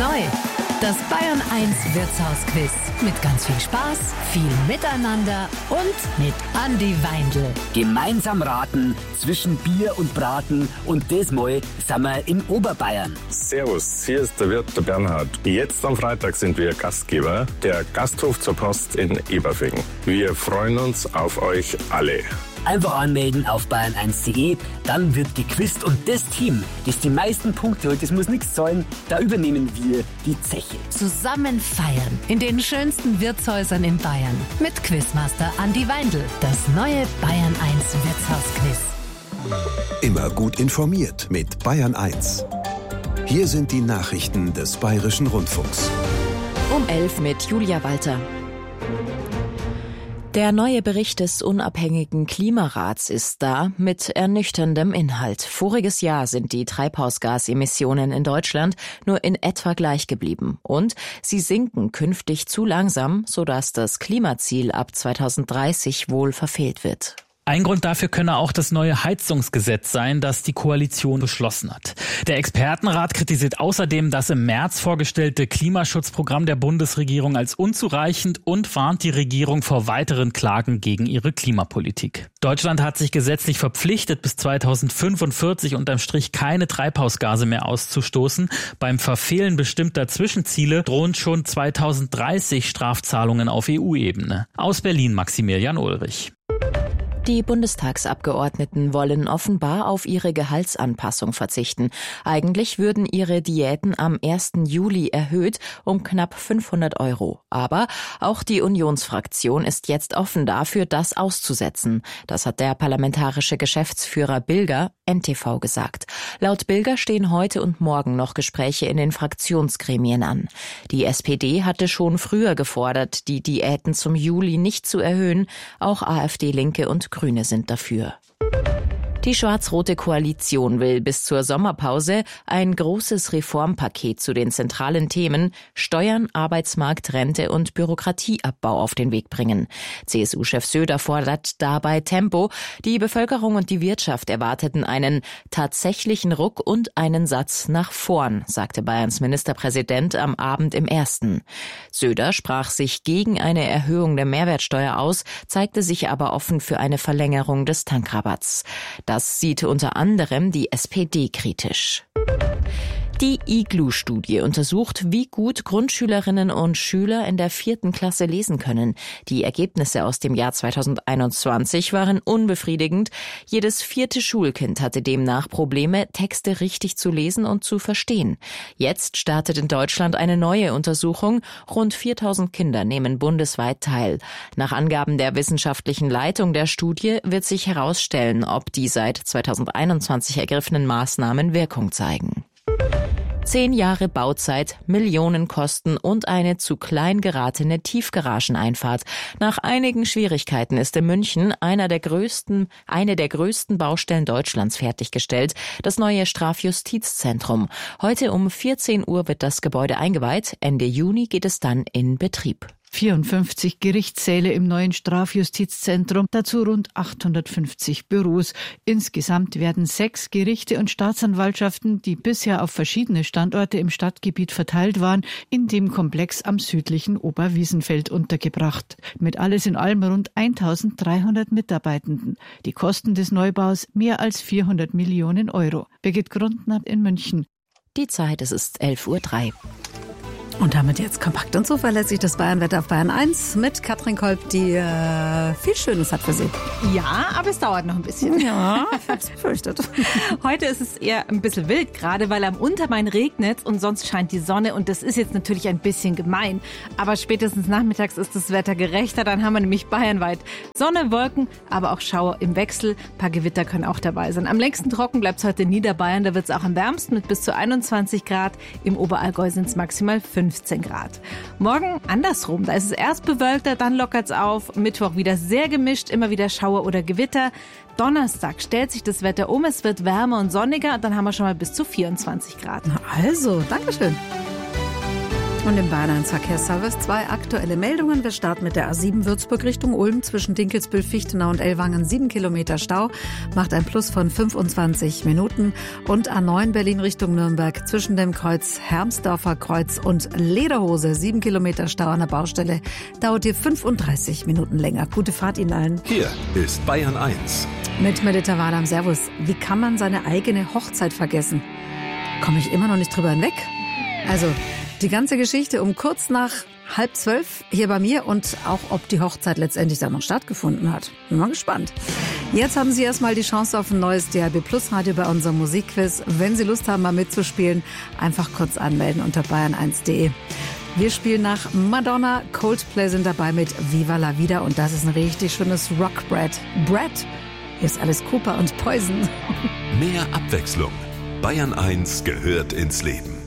neu. Das Bayern 1 Wirtshausquiz. Mit ganz viel Spaß, viel Miteinander und mit Andi Weindl. Gemeinsam raten zwischen Bier und Braten und diesmal sind wir in Oberbayern. Servus, hier ist der Wirt, der Bernhard. Jetzt am Freitag sind wir Gastgeber, der Gasthof zur Post in Eberfing. Wir freuen uns auf euch alle. Einfach anmelden auf bayern1.de, dann wird gequizt und das Team, das die meisten Punkte holt, das muss nichts zahlen, da übernehmen wir die Zeche. Zusammen feiern in den schönsten Wirtshäusern in Bayern mit Quizmaster Andi Weindl. Das neue Bayern 1 Wirtshausquiz. Immer gut informiert mit Bayern 1. Hier sind die Nachrichten des Bayerischen Rundfunks. Um 11 mit Julia Walter. Der neue Bericht des unabhängigen Klimarats ist da mit ernüchterndem Inhalt. Voriges Jahr sind die Treibhausgasemissionen in Deutschland nur in etwa gleich geblieben. Und sie sinken künftig zu langsam, sodass das Klimaziel ab 2030 wohl verfehlt wird. Ein Grund dafür könne auch das neue Heizungsgesetz sein, das die Koalition beschlossen hat. Der Expertenrat kritisiert außerdem das im März vorgestellte Klimaschutzprogramm der Bundesregierung als unzureichend und warnt die Regierung vor weiteren Klagen gegen ihre Klimapolitik. Deutschland hat sich gesetzlich verpflichtet, bis 2045 unterm Strich keine Treibhausgase mehr auszustoßen. Beim Verfehlen bestimmter Zwischenziele drohen schon 2030 Strafzahlungen auf EU-Ebene. Aus Berlin Maximilian Ulrich. Die Bundestagsabgeordneten wollen offenbar auf ihre Gehaltsanpassung verzichten. Eigentlich würden ihre Diäten am 1. Juli erhöht um knapp 500 €. Aber auch die Unionsfraktion ist jetzt offen dafür, das auszusetzen. Das hat der parlamentarische Geschäftsführer Bilger NTV gesagt. Laut Bilger stehen heute und morgen noch Gespräche in den Fraktionsgremien an. Die SPD hatte schon früher gefordert, die Diäten zum Juli nicht zu erhöhen. Auch AfD, Linke und Grüne sind dafür. Die schwarz-rote Koalition will bis zur Sommerpause ein großes Reformpaket zu den zentralen Themen Steuern, Arbeitsmarkt, Rente und Bürokratieabbau auf den Weg bringen. CSU-Chef Söder fordert dabei Tempo. Die Bevölkerung und die Wirtschaft erwarteten einen tatsächlichen Ruck und einen Satz nach vorn, sagte Bayerns Ministerpräsident am Abend im Ersten. Söder sprach sich gegen eine Erhöhung der Mehrwertsteuer aus, zeigte sich aber offen für eine Verlängerung des Tankrabatts. Das sieht unter anderem die SPD kritisch. Die IGLU-Studie untersucht, wie gut Grundschülerinnen und Schüler in der 4. Klasse lesen können. Die Ergebnisse aus dem Jahr 2021 waren unbefriedigend. Jedes 4. Schulkind hatte demnach Probleme, Texte richtig zu lesen und zu verstehen. Jetzt startet in Deutschland eine neue Untersuchung. Rund 4.000 Kinder nehmen bundesweit teil. Nach Angaben der wissenschaftlichen Leitung der Studie wird sich herausstellen, ob die seit 2021 ergriffenen Maßnahmen Wirkung zeigen. 10 Jahre Bauzeit, Millionenkosten und eine zu klein geratene Tiefgarageneinfahrt. Nach einigen Schwierigkeiten ist in München eine der größten Baustellen Deutschlands fertiggestellt, das neue Strafjustizzentrum. Heute um 14 Uhr wird das Gebäude eingeweiht. Ende Juni geht es dann in Betrieb. 54 Gerichtssäle im neuen Strafjustizzentrum, dazu rund 850 Büros. Insgesamt werden 6 Gerichte und Staatsanwaltschaften, die bisher auf verschiedene Standorte im Stadtgebiet verteilt waren, in dem Komplex am südlichen Oberwiesenfeld untergebracht. Mit alles in allem rund 1.300 Mitarbeitenden. Die Kosten des Neubaus mehr als 400 Millionen €. Birgit Grundner in München. Die Zeit, es ist 11:03 Uhr. Und damit jetzt kompakt und zuverlässig das Bayernwetter auf Bayern 1 mit Katrin Kolb, die viel Schönes hat für Sie. Ja, aber es dauert noch ein bisschen. Ja, ich hab's befürchtet. Heute ist es eher ein bisschen wild, gerade weil am Untermain regnet und sonst scheint die Sonne und das ist jetzt natürlich ein bisschen gemein. Aber spätestens nachmittags ist das Wetter gerechter, dann haben wir nämlich bayernweit Sonne, Wolken, aber auch Schauer im Wechsel. Ein paar Gewitter können auch dabei sein. Am längsten trocken bleibt es heute in Niederbayern, da wird es auch am wärmsten mit bis zu 21 Grad. Im Oberallgäu sind es maximal 15 Grad. Morgen andersrum, da ist es erst bewölkter, dann lockert es auf. Mittwoch wieder sehr gemischt, immer wieder Schauer oder Gewitter. Donnerstag stellt sich das Wetter um, es wird wärmer und sonniger und dann haben wir schon mal bis zu 24 Grad. Na also, Dankeschön. Und im Bayern 1 Verkehrsservice 2 aktuelle Meldungen. Wir starten mit der A7 Würzburg Richtung Ulm zwischen Dinkelsbühl, Fichtenau und Ellwangen 7 Kilometer Stau, macht ein Plus von 25 Minuten. Und A9 Berlin Richtung Nürnberg zwischen dem Kreuz Hermsdorfer Kreuz und Lederhose 7 Kilometer Stau an der Baustelle, dauert hier 35 Minuten länger. Gute Fahrt Ihnen allen. Hier ist Bayern 1. Mit Medita Wadam, Servus. Wie kann man seine eigene Hochzeit vergessen? Komme ich immer noch nicht drüber hinweg. Also, die ganze Geschichte um kurz nach 11:30 hier bei mir und auch, ob die Hochzeit letztendlich dann noch stattgefunden hat. Bin mal gespannt. Jetzt haben Sie erstmal die Chance auf ein neues DAB Plus Radio bei unserem Musikquiz. Wenn Sie Lust haben, mal mitzuspielen, einfach kurz anmelden unter bayern1.de. Wir spielen nach Madonna, Coldplay sind dabei mit Viva la Vida und das ist ein richtig schönes Rockbrett. Brett, hier ist Alice Cooper und Poison. Mehr Abwechslung. Bayern 1 gehört ins Leben.